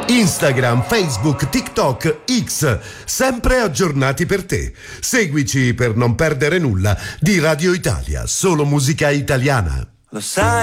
Instagram, Facebook, TikTok, X, sempre aggiornati per te. Seguici per non perdere nulla di Radio Italia, solo musica italiana. Lo sai